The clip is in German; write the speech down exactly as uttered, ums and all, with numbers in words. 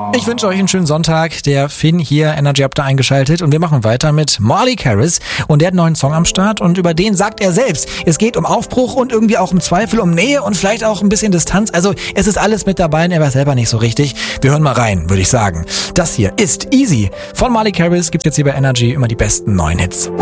Ich wünsche euch einen schönen Sonntag. Der Finn hier, Energy habt ihr eingeschaltet und wir machen weiter mit Marley Harris und der hat einen neuen Song am Start und über den sagt er selbst, es geht um Aufbruch und irgendwie auch im Zweifel um Nähe und vielleicht auch ein bisschen Distanz. Also es ist alles mit dabei und er weiß selber nicht so richtig. Wir hören mal rein, würde ich sagen. Das hier ist Easy von Marley Harris. Gibt's jetzt hier bei Energy immer die besten neuen Hits.